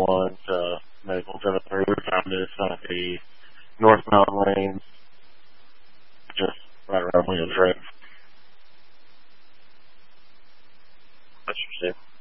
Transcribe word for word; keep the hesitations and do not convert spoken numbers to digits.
one to Medical seven three. We found this on the northbound lanes, just right around Williams Road. That's your